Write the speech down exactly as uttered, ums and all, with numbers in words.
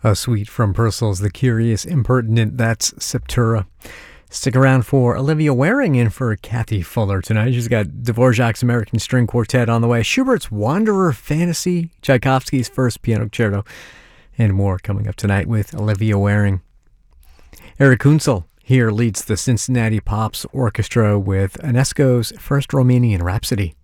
A suite from Purcell's The Curious Impertinent, that's Septura. Stick around for Olivia Waring in for Kathy Fuller tonight. She's got Dvorak's American String Quartet on the way, Schubert's Wanderer Fantasy, Tchaikovsky's First Piano Concerto, and more coming up tonight with Olivia Waring. Eric Kunzel here leads the Cincinnati Pops Orchestra with Ionesco's First Romanian Rhapsody.